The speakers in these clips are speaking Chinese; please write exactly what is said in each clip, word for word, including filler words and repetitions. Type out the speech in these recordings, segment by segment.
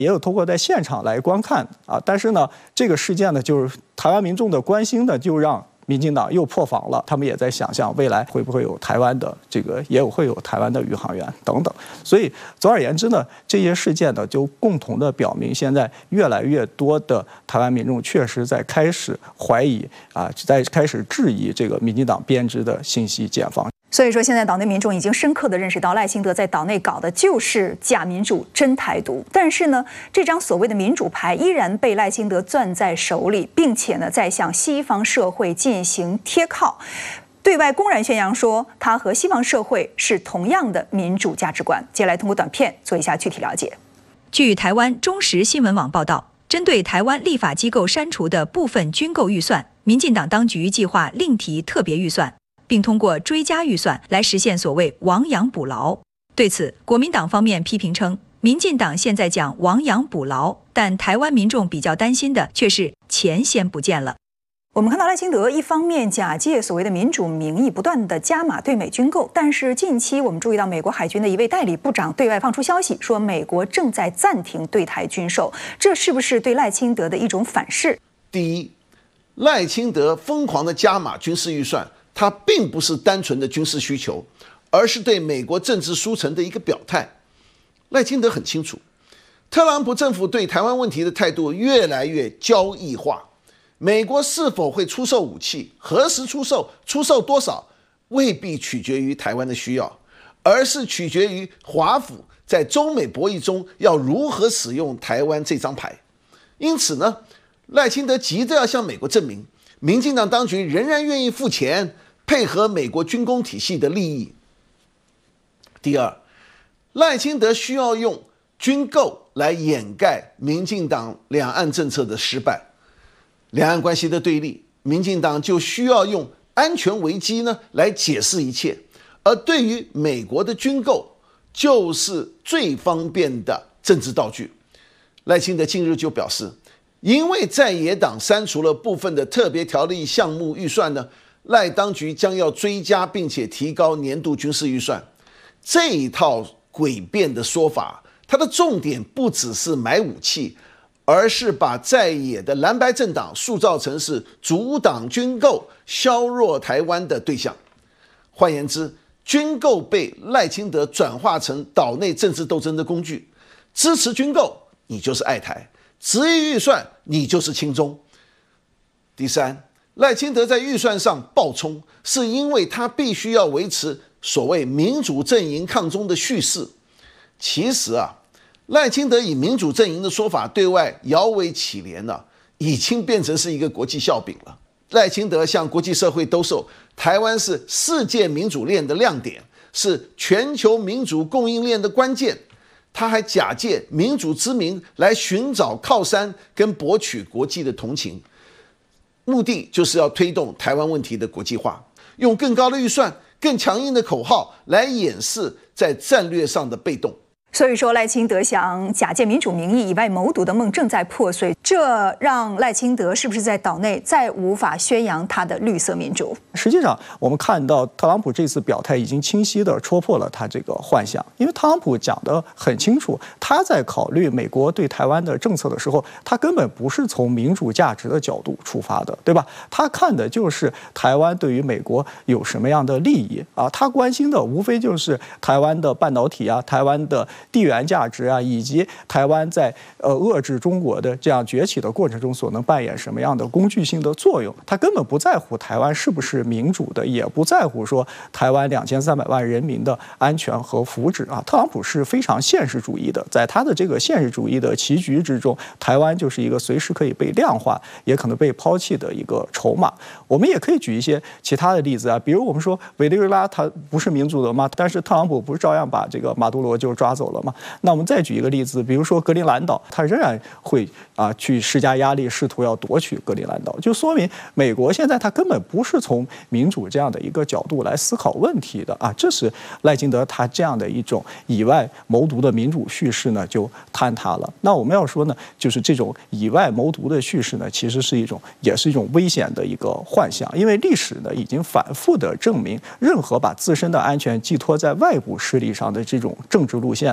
也有通过在现场来观看啊。但是呢，这个事件呢，就是台湾民众的关心呢，就让民进党又破防了，他们也在想象未来会不会有台湾的这个，也有会有台湾的宇航员等等。所以总而言之呢，这些事件呢就共同的表明，现在越来越多的台湾民众确实在开始怀疑啊，在开始质疑这个民进党编织的信息茧房。 所以说，现在岛内民众已经深刻地认识到，赖清德在岛内搞的就是假民主、真台独。但是呢，这张所谓的民主牌依然被赖清德攥在手里，并且呢，在向西方社会进行贴靠，对外公然宣扬说他和西方社会是同样的民主价值观。接下来通过短片做一下具体了解。 据台湾中时新闻网报道，针对台湾立法机构删除的部分军购预算，民进党当局计划另提特别预算，并通过追加预算来实现所谓亡羊补牢。对此，国民党方面批评称，民进党现在讲亡羊补牢，但台湾民众比较担心的却是钱先不见了。 我们看到赖清德一方面假借所谓的民主名义，不断的加码对美军购，但是近期我们注意到美国海军的一位代理部长对外放出消息，说美国正在暂停对台军售，这是不是对赖清德的一种反噬？ 第一，赖清德疯狂的加码军事预算，它并不是单纯的军事需求，而是对美国政治输成的一个表态。赖清德很清楚，特朗普政府对台湾问题的态度越来越交易化。美国是否会出售武器，何时出售，出售多少，未必取决于台湾的需要，而是取决于华府在中美博弈中要如何使用台湾这张牌。因此呢，赖清德急着要向美国证明，民进党当局仍然愿意付钱配合美国军工体系的利益。第二，赖清德需要用军购来掩盖民进党两岸政策的失败。两岸关系的对立，民进党就需要用安全危机呢来解释一切，而对于美国的军购，就是最方便的政治道具。赖清德近日就表示，因为在野党删除了部分的特别条例项目预算呢，赖当局将要追加并且提高年度军事预算。这一套诡辩的说法，它的重点不只是买武器，而是把在野的蓝白政党塑造成是阻挡军购、削弱台湾的对象。换言之，军购被赖清德转化成岛内政治斗争的工具。支持军购，你就是爱台；执意预算，你就是亲中。第三，赖清德在预算上暴冲，是因为他必须要维持所谓民主阵营抗中的叙事。其实啊，赖清德以民主阵营的说法对外摇尾乞怜了、啊，已经变成是一个国际笑柄了。赖清德向国际社会兜售台湾是世界民主链的亮点，是全球民主供应链的关键。他还假借民主之名来寻找靠山跟博取国际的同情，目的就是要推动台湾问题的国际化，用更高的预算、更强硬的口号来掩饰在战略上的被动。 所以说，赖清德想假借民主名义以外谋独的梦正在破碎，这让赖清德是不是在岛内再无法宣扬他的绿色民主？ 实际上，我们看到特朗普这次表态已经清晰地戳破了他这个幻想，因为特朗普讲得很清楚，他在考虑美国对台湾的政策的时候，他根本不是从民主价值的角度出发的，对吧？他看的就是台湾对于美国有什么样的利益啊？他关心的无非就是台湾的半导体啊，台湾的地缘价值啊，以及台湾在呃遏制中国的这样崛起的过程中所能扮演什么样的工具性的作用。他根本不在乎台湾是不是民主的，也不在乎说台湾两千三百万人民的安全和福祉啊。特朗普是非常现实主义的，在他的这个现实主义的棋局之中，台湾就是一个随时可以被量化，也可能被抛弃的一个筹码。我们也可以举一些其他的例子啊，比如我们说委内瑞拉它不是民主的吗？但是特朗普不是照样把这个马杜罗就抓走了吗？那我们再举一个例子，比如说格陵兰岛，他仍然会啊去施加压力，试图要夺取格陵兰岛，就说明美国现在他根本不是从民主这样的一个角度来思考问题的啊。这是赖清德他这样的一种以外谋独的民主叙事呢，就坍塌了。那我们要说呢，就是这种以外谋独的叙事呢，其实是一种也是一种危险的一个幻象，因为历史呢已经反复的证明，任何把自身的安全寄托在外部势力上的这种政治路线呢，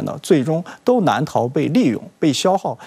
呢，最终都难逃被利用、被消耗。